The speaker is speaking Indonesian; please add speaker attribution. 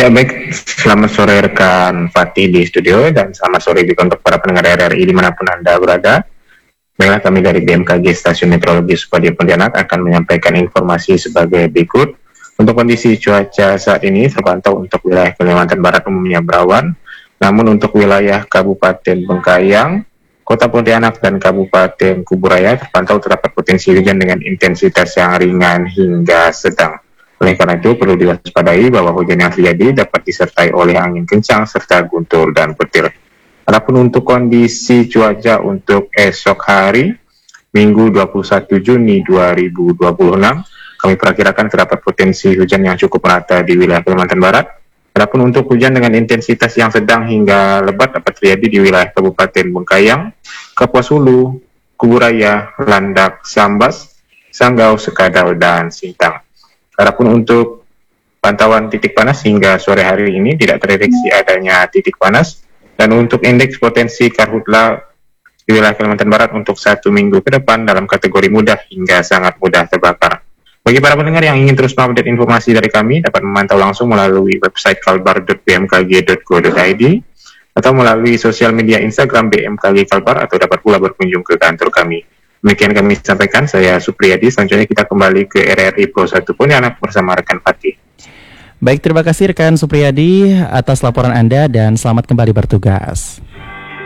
Speaker 1: Ya baik, selamat sore rekan Fatih di studio dan selamat sore juga untuk para pendengar RRI dimanapun Anda berada. Baiklah, kami dari BMKG Stasiun Meteorologi Supadia Pontianak akan menyampaikan informasi sebagai berikut. Untuk kondisi cuaca saat ini terpantau untuk wilayah Kalimantan Barat umumnya berawan, namun untuk wilayah Kabupaten Bengkayang, Kota Pontianak dan Kabupaten Kuburaya terpantau terdapat potensi hujan dengan intensitas yang ringan hingga sedang. Oleh karena itu perlu diwaspadai bahwa hujan yang terjadi dapat disertai oleh angin kencang serta guntur dan petir. Adapun untuk kondisi cuaca untuk esok hari, Minggu 21 Juni 2026, kami perkirakan terdapat potensi hujan yang cukup merata di wilayah Kalimantan Barat. Adapun untuk hujan dengan intensitas yang sedang hingga lebat dapat terjadi di wilayah Kabupaten Bengkayang, Kapuas Hulu, Kuburaya, Landak, Sambas, Sanggau, Sekadau, dan Sintang. Adapun untuk pantauan titik panas hingga sore hari ini tidak terdeteksi adanya titik panas, dan untuk indeks potensi karhutla di wilayah Kalimantan Barat untuk 1 minggu ke depan dalam kategori mudah hingga sangat mudah terbakar. Bagi para pendengar yang ingin terus mengupdate informasi dari kami, dapat memantau langsung melalui website kalbar.bmkg.go.id atau melalui sosial media Instagram BMKG Kalbar, atau dapat pula berkunjung ke kantor kami. Demikian kami sampaikan, saya Supriyadi. Selanjutnya kita kembali ke RRI Pro 1 Pontianak bersama rekan Fatih.
Speaker 2: Baik, terima kasih rekan Supriyadi atas laporan Anda dan selamat kembali bertugas.